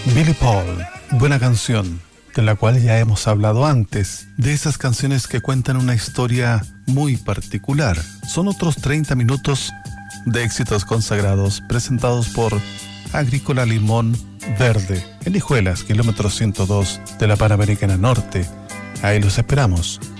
Billy Paul, buena canción, de la cual ya hemos hablado antes, de esas canciones que cuentan una historia muy particular. Son otros 30 minutos de éxitos consagrados presentados por Agrícola Limón Verde, en Hijuelas, kilómetro 102 de la Panamericana Norte. Ahí los esperamos.